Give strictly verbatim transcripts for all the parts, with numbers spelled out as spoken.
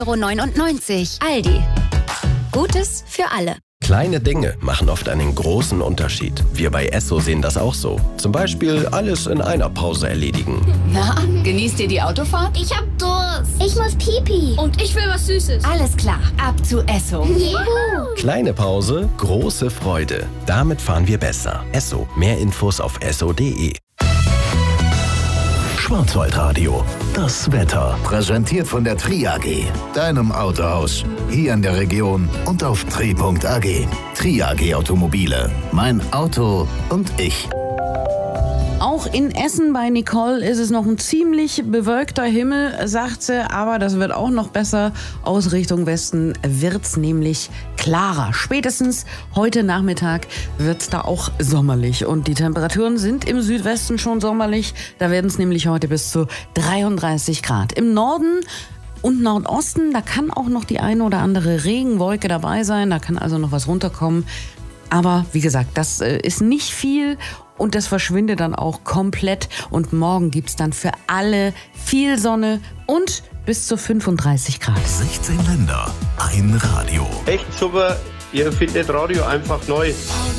neunundneunzig Euro. Aldi. Gutes für alle. Kleine Dinge machen oft einen großen Unterschied. Wir bei Esso sehen das auch so. Zum Beispiel alles in einer Pause erledigen. Na, genießt ihr die Autofahrt? Ich hab Durst. Ich muss Pipi. Und ich will was Süßes. Alles klar, ab zu Esso. Juhu. Kleine Pause, große Freude. Damit fahren wir besser. Esso. Mehr Infos auf esso punkt de. Schwarzwaldradio. Das Wetter. Präsentiert von der Tri A G, deinem Autohaus. Hier in der Region und auf tri punkt a g. Tri A G Automobile. Mein Auto und ich. Auch in Essen bei Nicole ist es noch ein ziemlich bewölkter Himmel, sagt sie, aber das wird auch noch besser. Aus Richtung Westen wird's nämlich klarer. Spätestens heute Nachmittag wird's da auch sommerlich und die Temperaturen sind im Südwesten schon sommerlich. Da werden es nämlich heute bis zu dreiunddreißig Grad. Im Norden und Nordosten, da kann auch noch die eine oder andere Regenwolke dabei sein, da kann also noch was runterkommen. Aber wie gesagt, das äh, ist nicht viel und das verschwindet dann auch komplett. Und morgen gibt's dann für alle viel Sonne und bis zu fünfunddreißig Grad. sechzehn Länder, ein Radio. Echt super, ihr findet Radio einfach neu.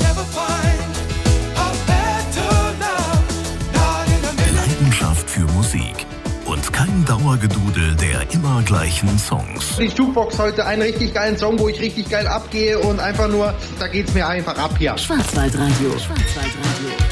Leidenschaft für Musik. Und kein Dauergedudel der immer gleichen Songs. Die Jukebox heute einen richtig geilen Song, wo ich richtig geil abgehe und einfach nur, da geht's mir einfach ab hier. Schwarzwaldradio. Schwarzwaldradio.